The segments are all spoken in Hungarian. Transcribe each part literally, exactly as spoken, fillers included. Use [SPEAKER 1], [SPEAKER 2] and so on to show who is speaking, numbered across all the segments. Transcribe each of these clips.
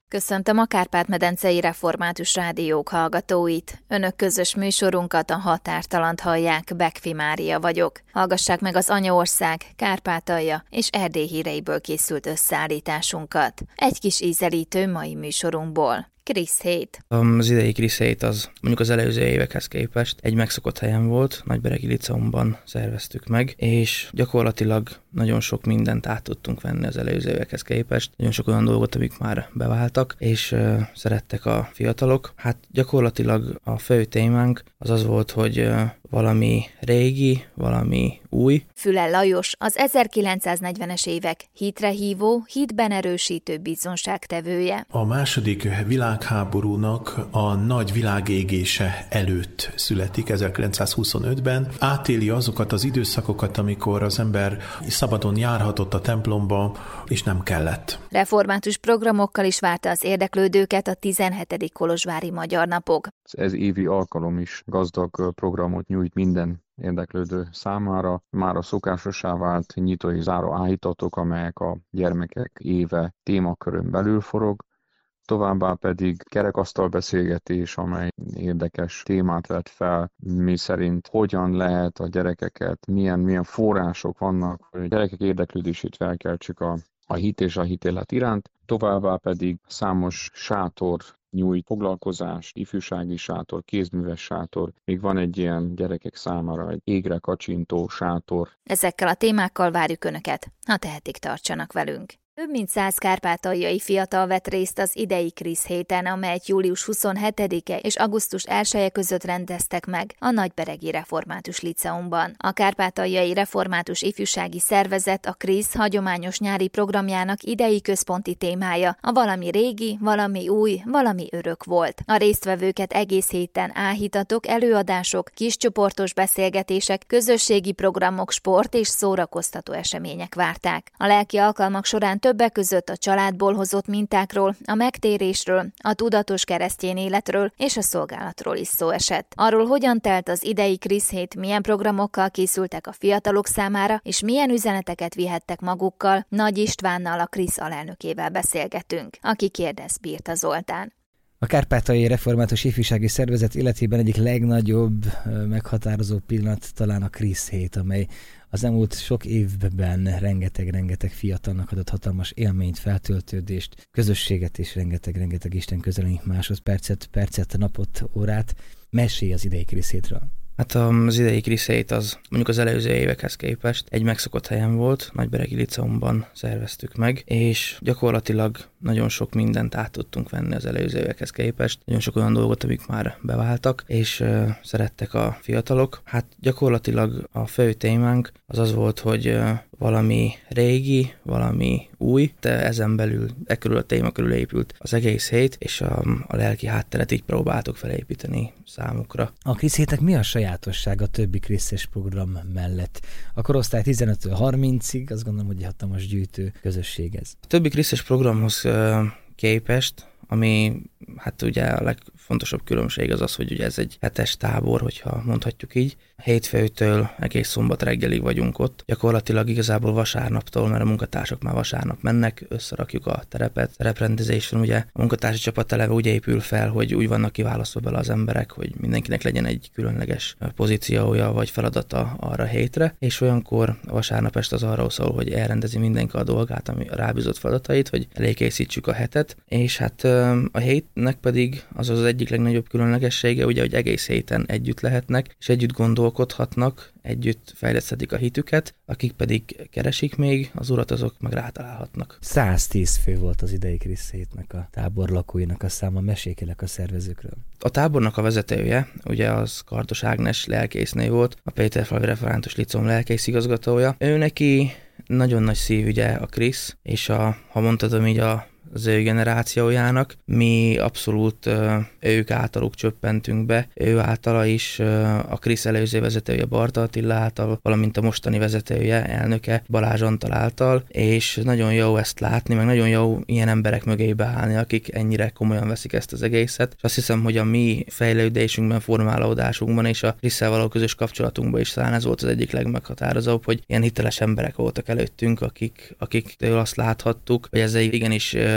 [SPEAKER 1] Köszöntöm a Kárpát-medencei Református Rádiók hallgatóit. Önök közös műsorunkat, a Határtalant hallják, Bekfi Mária vagyok. Hallgassák meg az Anyaország, Kárpátalja és Erdély híreiből készült összeállításunkat. Egy kis ízelítő mai műsorunkból. Krisz hét.
[SPEAKER 2] Az idei Krisz hét az mondjuk az előző évekhez képest egy megszokott helyen volt, Nagyberegi Liceumban szerveztük meg, és gyakorlatilag nagyon sok mindent át tudtunk venni az előző évekhez képest, nagyon sok olyan dolgot, amik már beváltak, és uh, szerettek a fiatalok. Hát gyakorlatilag a fő témánk az az volt, hogy uh, valami régi, valami új.
[SPEAKER 1] Füle Lajos, az ezerkilencszáznegyvenes évek hitre hívó, hitben erősítő bizonságtevője.
[SPEAKER 3] A második világháborúnak a nagy világégése előtt születik, ezerkilencszázhuszonötben. Átéli azokat az időszakokat, amikor az ember szabadon járhatott a templomba, és nem kellett.
[SPEAKER 1] Református programokkal is várta az érdeklődőket a tizenhetedik kolozsvári Magyar Napok.
[SPEAKER 4] Ez évi alkalom is gazdag programot nyújt minden érdeklődő számára. Már a szokásossá vált nyitó és záró áhítatok, amelyek a gyermekek éve témakörön belül forog. Továbbá pedig kerekasztal beszélgetés, amely érdekes témát vett fel, mi szerint hogyan lehet a gyerekeket, milyen, milyen források vannak, hogy a gyerekek érdeklődését felkeltsük a, a hit és a hitélet iránt. Továbbá pedig számos sátor nyújt foglalkozást, ifjúsági sátor, kézműves sátor, még van egy ilyen gyerekek számára egy égre kacsintó sátor.
[SPEAKER 1] Ezekkel a témákkal várjuk Önöket, ha tehetik, tartsanak velünk. Több mint száz kárpátaljai fiatal vett részt az idei Krisz héten, amelyet július huszonhetedike és augusztus elseje között rendeztek meg a Nagyberegi Református Liceumban. A Kárpátaljai Református Ifjúsági Szervezet a Krisz hagyományos nyári programjának idei központi témája a valami régi, valami új, valami örök volt. A résztvevőket egész héten áhítatok, előadások, kiscsoportos beszélgetések, közösségi programok, sport és szórakoztató események várták. A lelki alkalmak során többek között a családból hozott mintákról, a megtérésről, a tudatos keresztény életről és a szolgálatról is szó esett. Arról, hogyan telt az idei Krisz hét, milyen programokkal készültek a fiatalok számára, és milyen üzeneteket vihettek magukkal, Nagy Istvánnal, a Krisz alelnökével beszélgetünk, aki kérdez Birta Zoltán.
[SPEAKER 5] A Kárpátaljai Református Ifjúsági Szervezet életében egyik legnagyobb, meghatározó pillanat talán a Krisz hét, amely az elmúlt sok évben rengeteg-rengeteg fiatalnak adott hatalmas élményt, feltöltődést, közösséget és rengeteg-rengeteg Isten közeleni másodpercet, percet, napot, órát. Mesélj az idei Krisz hétről.
[SPEAKER 2] Hát az idei Krisz hét az mondjuk az előző évekhez képest egy megszokott helyen volt, Nagyberegi Liceumban szerveztük meg, és gyakorlatilag nagyon sok mindent át tudtunk venni az előző évekhez képest, nagyon sok olyan dolgot, amik már beváltak, és uh, szerettek a fiatalok. Hát gyakorlatilag a fő témánk az az volt, hogy uh, valami régi, valami új, de ezen belül, e körül a téma körül épült az egész hét, és a, a lelki hátteret így próbáltuk felépíteni számukra.
[SPEAKER 5] A Krisz hétnek mi a sajátosság a többi krisztes program mellett? A korosztály tizenöttől harmincig, azt gondolom, hogy egy hatalmas gyűjtő közösség ez.
[SPEAKER 2] A többi krisztes programhoz uh, képest, ami hát ugye a legfontosabb különbség az az, hogy ugye ez egy hetes tábor, hogyha mondhatjuk így. Hétfőtől egész szombat reggelig vagyunk ott. Gyakorlatilag igazából vasárnaptól, mert a munkatársak már vasárnap mennek, összerakjuk a terepet. Tereprendezésen ugye a munkatársi csapat eleve úgy épül fel, hogy úgy vannak kiválasztva bele az emberek, hogy mindenkinek legyen egy különleges pozíciója vagy feladata arra a hétre, és olyankor a vasárnap este az arról szól, hogy elrendezi mindenki a dolgát, ami a rábízott feladatait, hogy elékészítsük a hetet, és hát a hétnek pedig az az egyik legnagyobb különlegessége, ugye, hogy egész héten együtt lehetnek, és együtt gondolkodhatnak, együtt fejleszthetik a hitüket, akik pedig keresik még, az Urat, azok meg rátalálhatnak.
[SPEAKER 5] száztíz fő volt az idei Krisz hétnek a tábor lakóinak a száma, meséljenek a szervezőkről.
[SPEAKER 2] A tábornak a vezetője, ugye az Kardos Ágnes lelkészné volt, a Péterfalvi Református Liceum lelkész igazgatója. Ő neki nagyon nagy szívügye a Krisz, és a, ha mondhatom így, a az ő generációjának. Mi abszolút ők általuk csöppentünk be, ő általa is a Krisz előző vezetője Barta Attila által, valamint a mostani vezetője, elnöke Balázs Antal által, és nagyon jó ezt látni, meg nagyon jó ilyen emberek mögé beállni, akik ennyire komolyan veszik ezt az egészet. És azt hiszem, hogy a mi fejlődésünkben, formálódásunkban és a Krisszel való közös kapcsolatunkban is talán ez volt az egyik legmeghatározóbb, hogy ilyen hiteles emberek voltak előttünk, akik, akiktől azt láthattuk, hogy ez egy igenis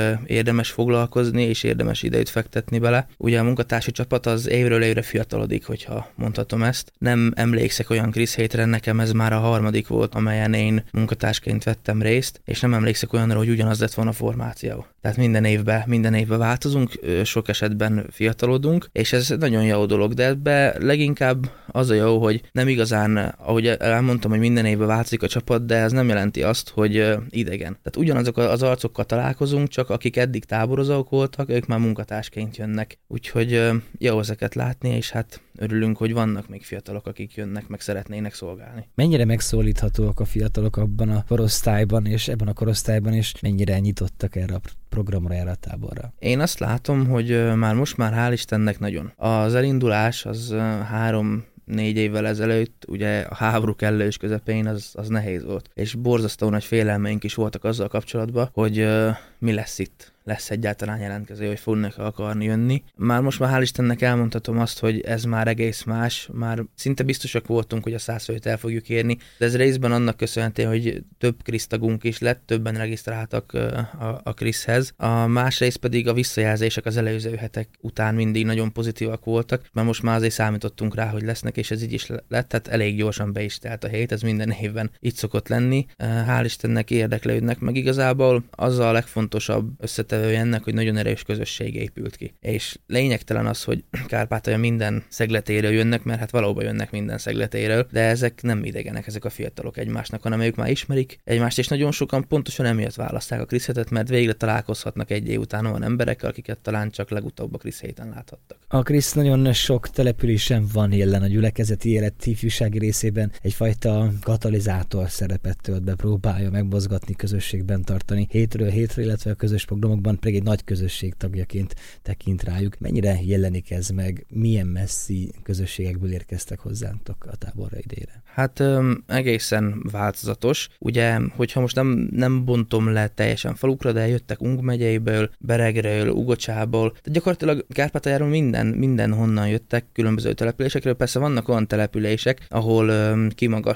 [SPEAKER 2] érdemes foglalkozni, és érdemes idejét fektetni bele. Ugye a munkatársi csapat az évről évre fiatalodik, hogyha mondhatom ezt. Nem emlékszek olyan Chris Hétre, nekem ez már a harmadik volt, amelyen én munkatársként vettem részt, és nem emlékszek olyanra, hogy ugyanaz lett volna a formáció. Tehát minden évben, minden évben változunk, sok esetben fiatalodunk, és ez nagyon jó dolog, de ebbe leginkább az a jó, hogy nem igazán, ahogy elmondtam, hogy minden évben változik a csapat, de ez nem jelenti azt, hogy idegen. Tehát ugyanazok az arcokkal találkozunk, csak akik eddig táborozók voltak, ők már munkatársként jönnek. Úgyhogy jó ezeket látni, és hát örülünk, hogy vannak még fiatalok, akik jönnek, meg szeretnének szolgálni.
[SPEAKER 5] Mennyire megszólíthatóak a fiatalok abban a korosztályban, és ebben a korosztályban, és mennyire nyitottak erre a programra, erre a táborra?
[SPEAKER 2] Én azt látom, hogy már most már hál' Istennek nagyon. Az elindulás az három négy évvel ezelőtt, ugye a háború kellős közepén az, az nehéz volt. És borzasztó nagy félelmeink is voltak azzal kapcsolatban, hogy uh, mi lesz itt. Lesz egyáltalán jelentkező, hogy fognak akarni jönni. Már most már hál' Istennek elmondhatom azt, hogy ez már egész más, már szinte biztosak voltunk, hogy a száz főt el fogjuk érni, de ez részben annak köszönhető, hogy több Krisz tagunk is lett, többen regisztráltak a, a Kriszhez. A másrészt pedig a visszajelzések az előző hetek után mindig nagyon pozitívak voltak, mert most már azért számítottunk rá, hogy lesznek, és ez így is lett, tehát elég gyorsan be is telt a hét, ez minden évben így szokott lenni. Hál' Istennek érdeklődnek, meg igazából az a legfontosabb összetevő ennek, hogy nagyon erős közösség épült ki. És lényegtelen az, hogy Kárpátalja minden szegletéről jönnek, mert hát valóban jönnek minden szegletéről, de ezek nem idegenek, ezek a fiatalok egymásnak, hanem ők már ismerik egymást, és nagyon sokan pontosan emiatt választák a Krisz hétet, mert végre találkozhatnak egy év után olyan emberekkel, akiket talán csak legutóbb a Krisz héten láthattak.
[SPEAKER 5] A Krisz nagyon sok településen van jelen a gyülekezeti élet ifjúsági részében, egyfajta katalizátor szerepet tölt be, próbálja megmozgatni, közösségben tartani hétről hétre, illetve a közös programokban pedig egy nagy közösség tagjaként tekint rájuk. Mennyire jelenik ez meg? Milyen messzi közösségekből érkeztek hozzántok a táborra idére?
[SPEAKER 2] Hát öm, egészen változatos. Ugye, hogyha most nem, nem bontom le teljesen falukra, de jöttek Ung megyeiből, Beregről, Ugocsából, tehát gyakorlatilag Kárpátaljáról minden, mindenhonnan jöttek különböző településekről. Persze vannak olyan települések, ahol öm,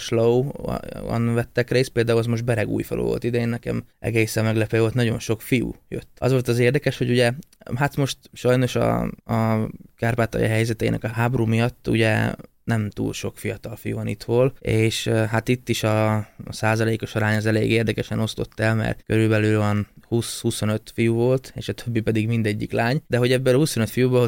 [SPEAKER 2] Kimagaslóan vettek részt, például az most Beregújfalu volt idén, nekem egészen meglepő volt, nagyon sok fiú jött. Az volt az érdekes, hogy ugye, hát most sajnos a, a Kárpátalja helyzetének a háború miatt ugye nem túl sok fiatal fiú van itthol, és hát itt is a, a százalékos arány az elég érdekesen osztott el, mert körülbelül van húsz-huszonöt fiú volt, és a többi pedig mindegyik lány, de hogy ebből a huszonöt fiúból